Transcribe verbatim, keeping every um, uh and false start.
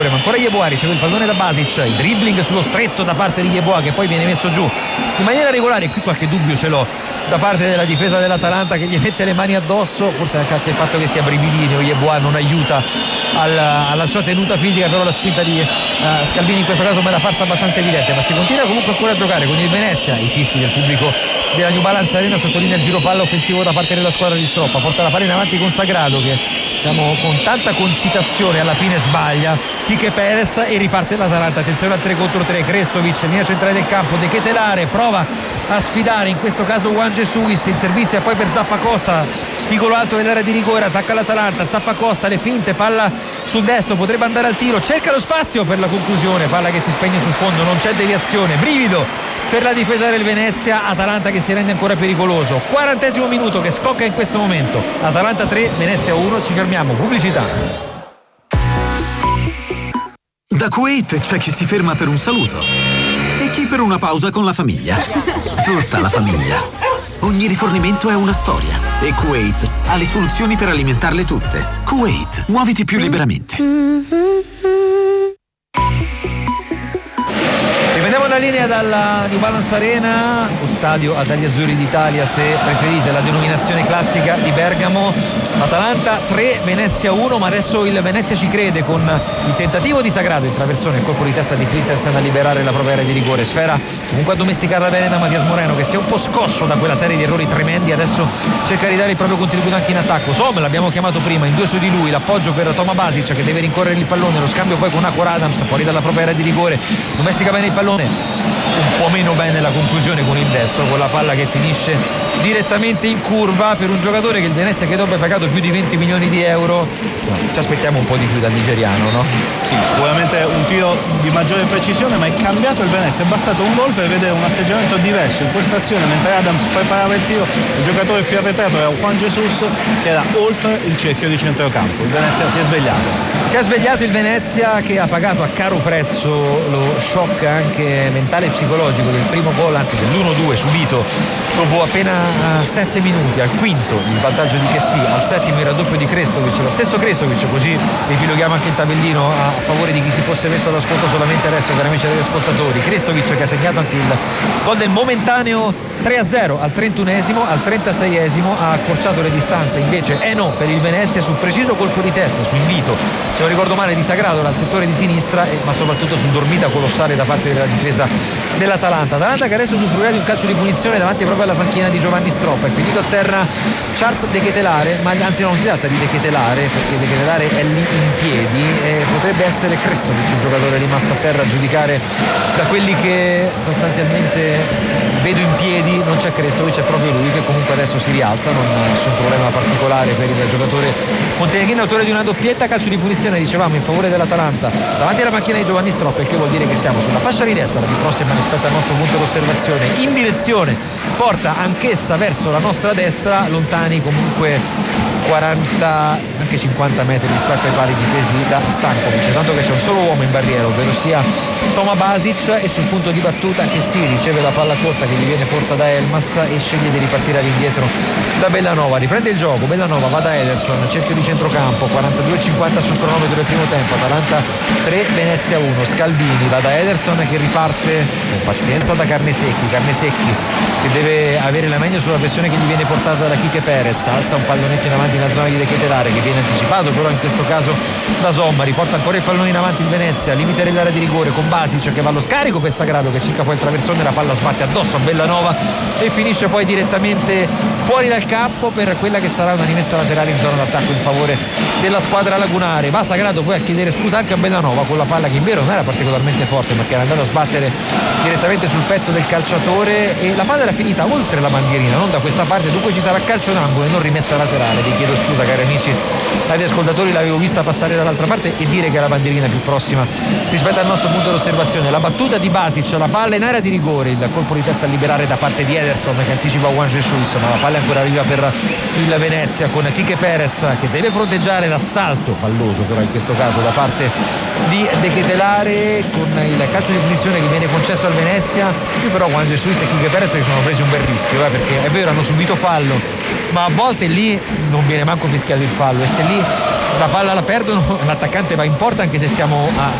ma ancora Yeboah riceve il pallone da Basic, il dribbling sullo stretto da parte di Yeboah che poi viene messo giù in maniera regolare. Qui qualche dubbio ce l'ho da parte della difesa dell'Atalanta che gli mette le mani addosso, forse anche il fatto che sia brividino Yeboah non aiuta alla, alla sua tenuta fisica, però la spinta di uh, Scalvini in questo caso me l'ha parsa abbastanza evidente. Ma si continua comunque ancora a giocare con il Venezia, i fischi del pubblico della New Balance Arena sottolinea il giro palla offensivo da parte della squadra di Stroppa, porta la palla in avanti con Sagrado che diciamo con tanta concitazione alla fine sbaglia Quique Perez e riparte l'Atalanta. Attenzione al tre contro tre, Krestovic, linea centrale del campo, De Ketelare prova a sfidare in questo caso Juan Jesus, il servizio è poi per Zappacosta, spigolo alto nell'area di rigore, attacca l'Atalanta, Zappacosta, le finte, palla sul destro, potrebbe andare al tiro, cerca lo spazio per la conclusione, palla che si spegne sul fondo, non c'è deviazione, brivido per la difesa del Venezia, Atalanta che si rende ancora pericoloso. Quarantesimo minuto che scocca in questo momento, Atalanta tre, Venezia uno, ci fermiamo, pubblicità. Da Kuwait c'è chi si ferma per un saluto e chi per una pausa con la famiglia. Tutta la famiglia. Ogni rifornimento è una storia e Kuwait ha le soluzioni per alimentarle tutte. Kuwait, muoviti più liberamente. Riprendiamo la linea dalla New Balance Arena, lo stadio ad ali azzurri d'Italia se preferite, la denominazione classica di Bergamo. Atalanta tre, Venezia uno, ma adesso il Venezia ci crede con il tentativo di Sagrado, il traversone, il colpo di testa di Christensen a liberare la propria area di rigore, sfera comunque addomesticata bene da Matias Moreno che si è un po' scosso da quella serie di errori tremendi, adesso cerca di dare il proprio contributo anche in attacco. Som l'abbiamo chiamato prima, in due su di lui, l'appoggio per Toma Basic che deve rincorrere il pallone, lo scambio poi con Akor Adams fuori dalla propria area di rigore, domestica bene il pallone, un po' meno bene la conclusione con il destro, con la palla che finisce direttamente in curva per un giocatore che il Venezia credo abbia pagato più di venti milioni di euro. Ci aspettiamo un po' di più dal nigeriano, no? Sì, sicuramente un tiro di maggiore precisione, ma è cambiato il Venezia, è bastato un gol per vedere un atteggiamento diverso in questa azione. Mentre Adams preparava il tiro, il giocatore più arretrato era Juan Jesus che era oltre il cerchio di centrocampo. Il Venezia si è svegliato. Si è svegliato il Venezia che ha pagato a caro prezzo lo shock anche mentale e psicologico del primo gol, anzi dell'uno due subito dopo appena sette minuti. Al quinto il vantaggio di Chessy, al settimo il raddoppio di Krestovic, lo stesso Krestovic, così ripiloghiamo anche il tabellino a favore di chi si fosse messo all'ascolto solamente adesso, cari amici degli ascoltatori. Krestovic che ha segnato anche il gol del momentaneo tre a zero al trentunesimo, al trentaseiesimo ha accorciato le distanze invece Eno per il Venezia sul preciso colpo di testa, su invito, se non ricordo male, di Sagrado dal settore di sinistra, e, ma soprattutto su dormita colossale da parte della difesa dell'Atalanta. Atalanta che adesso usufruirà di un calcio di punizione davanti proprio alla panchina di Giovanni Stroppa. È finito a terra Charles De Ketelare, ma anzi non si tratta di De Ketelare perché De Ketelare è lì in piedi e potrebbe essere Krestovic il giocatore rimasto a terra, a giudicare da quelli che sostanzialmente vedo in piedi. Non c'è Krestovic, è proprio lui che comunque adesso si rialza, non ha nessun problema particolare per il giocatore montenegrino, autore di una doppietta. Calcio di punizione, dicevamo, in favore dell'Atalanta davanti alla macchina di Giovanni Stroppa, il che vuol dire che siamo sulla fascia di destra, la più prossima rispetto al nostro punto d'osservazione, in direzione porta anch'essa verso la nostra destra, lontani comunque quaranta, anche cinquanta metri rispetto ai pali difesi da Stankovic, tanto che c'è un solo uomo in barriera, ovvero sia Toma Basic, e sul punto di battuta che si riceve la palla corta che gli viene porta da Elmas e sceglie di ripartire all'indietro da Bellanova. Riprende il gioco, Bellanova va da Ederson, cerchio di centrocampo, quarantadue cinquanta sul cronometro del primo tempo, Atalanta tre, Venezia uno. Scalvini va da Ederson che riparte con pazienza da Carnesecchi, Carnesecchi che deve avere la meglio sulla pressione che gli viene portata da Quique Perez, alza un pallonetto in avanti nella zona di De Ketelare che viene anticipato però in questo caso da Somma, riporta ancora il pallone in avanti il Venezia, limite dell'area di rigore con Basic che va allo scarico per Sagrado che cerca poi il traversone, la palla sbatte addosso a Bellanova e finisce poi direttamente fuori dal campo per quella che sarà una rimessa laterale in zona d'attacco in favore della squadra lagunare. Va Sagrado poi a chiedere scusa anche a Bellanova con la palla che in vero non era particolarmente forte ma che era andata a sbattere direttamente sul petto del calciatore, e la palla era finita oltre la bandierina, non da questa parte, dunque ci sarà calcio d'angolo e non rimessa laterale. Vi chiedo scusa cari amici radioascoltatori, l'avevo vista passare dall'altra parte e dire che è la bandierina più prossima rispetto al nostro punto d'osservazione. La battuta di Basic, la palla in area di rigore, il colpo di testa a liberare da parte di Ederson che anticipa Juan Jesus, ma la palla è ancora viva per il Venezia con Quique Perez che deve fronteggiare l'assalto falloso però in questo caso da parte di De Ketelare, con il calcio di punizione che viene concesso al Venezia. Qui però Juan Jesus e Quique Perez si sono presi un bel rischio eh, perché è vero hanno subito fallo ma a volte lì non viene manco fischiato il fallo, e se lì la palla la perdono, l'attaccante va in porta anche se siamo a